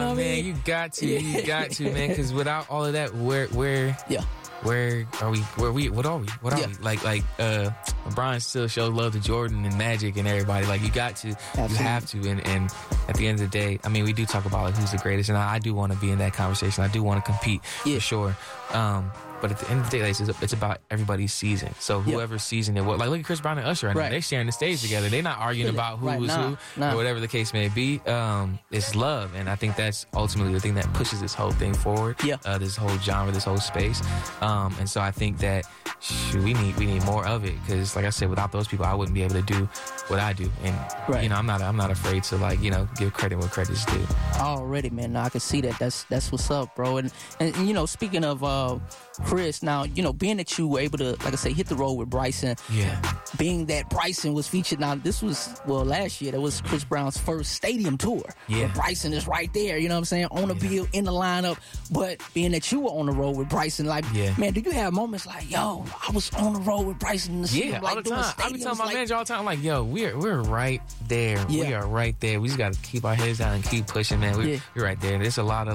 what I mean? You got to, man. Because without all of that, where are we? What are we? Like, LeBron still shows love to Jordan and Magic and everybody. Like, you got to, Absolutely. you have to. And at the end of the day, I mean, we do talk about like, who's the greatest, and I do want to be in that conversation. I do want to compete for sure. But at the end of the day, it's about everybody's season. So whoever's season it was, like look at Chris Brown and Usher right now. They're sharing the stage together. They're not arguing about who was who or whatever the case may be. It's love, and I think that's ultimately the thing that pushes this whole thing forward. This whole genre, this whole space. And so I think that we need more of it, because like I said, without those people, I wouldn't be able to do what I do. And you know, I'm not afraid to like, you know, give credit where credit's due. Already, man. I can see that. That's what's up, bro. And you know, speaking of Chris, now, you know, being that you were able to, like I say, hit the road with Bryson. Being that Bryson was featured, now this was, well, last year, that was Chris Brown's first stadium tour. Where Bryson is right there, you know what I'm saying, on the bill, in the lineup. But being that you were on the road with Bryson, like, man, do you have moments like, yo, I was on the road with Bryson in the city, like, all the time. I be telling my like, manager all the time, like, yo, we're right there. We are right there. We just got to keep our heads down and keep pushing, man. We're right there. There's a lot of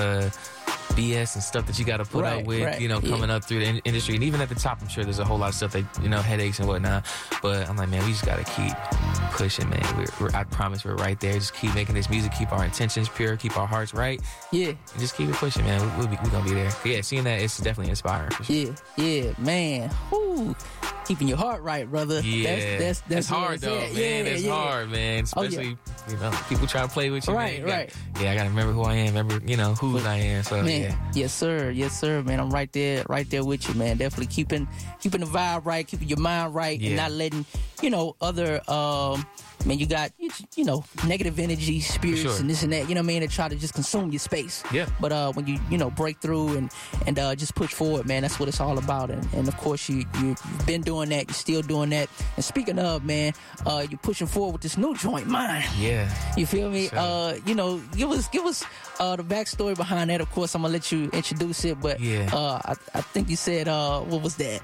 BS and stuff that you got to put up with, you know, coming up through the industry. And even at the top, I'm sure there's a whole lot of stuff that, you know, headaches and whatnot. But I'm like, man, we just got to keep pushing, man. I promise we're right there. Just keep making this music, keep our intentions pure, keep our hearts right. And just keep it pushing, man. We're going to be there. But seeing that, it's definitely inspiring. For sure. Man. Whew. Keeping your heart right, brother. That's hard though, man. It's hard, man. Especially, you know, people try to play with you. Right. I gotta remember who I am, remember, you know, who I am. So man, yes sir, man. I'm right there with you, man. Definitely keeping the vibe right, keeping your mind right, and not letting, you know, other man, you got, you know, negative energy, spirits, and this and that, you know what I mean, that try to just consume your space. But when you know, break through and just push forward, man, that's what it's all about. And of course, you've been doing that, you're still doing that. And speaking of, man, you're pushing forward with this new joint, Mine. You feel me? Sure. You know, give us the backstory behind that. Of course, I'm gonna let you introduce it, but I think you said, what was that?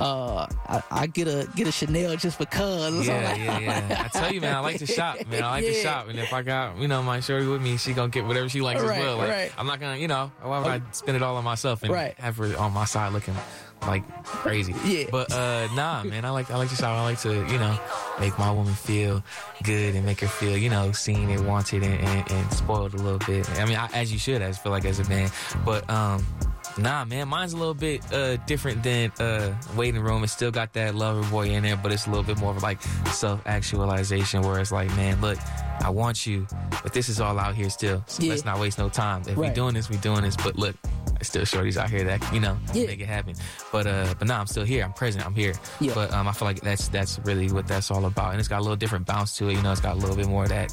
I get a Chanel just because. I tell you, man, I like to shop, man. I like to shop, and if I got, you know, my shorty with me, she gonna get whatever she likes as well. Like, I'm not gonna, you know, why would I spend it all on myself and have her on my side looking like crazy? But nah, man, I like to shop. I like to, you know, make my woman feel good and make her feel, you know, seen and wanted and spoiled a little bit. I mean, as you should, I feel like, as a man. But nah, man, mine's a little bit different than Waiting Room. It's still got that lover boy in there, but it's a little bit more of like self-actualization, where it's like, man, look, I want you, but this is all out here still. So let's not waste no time. If we doing this, but look, there's still shorties out here that, you know, make it happen. But nah, I'm still here. I'm present. I'm here. But I feel like that's really what that's all about. And it's got a little different bounce to it. You know, it's got a little bit more of that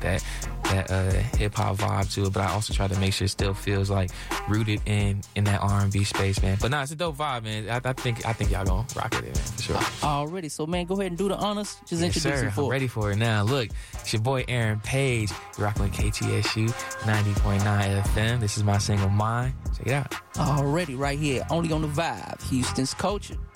hip hop vibe to it. But I also try to make sure it still feels like rooted in that R&B space, man. But nah, it's a dope vibe, man. I think y'all gonna rock it, man, for sure. Already. So, man, go ahead and do the honors. Just introduce it for. I'm ready for it now. Look, it's your boy Aaron Page. You're rocking with KTSU 90.9 FM. This is my single, Mine. Check it out. Already, right here, only on The Vibe, Houston's culture.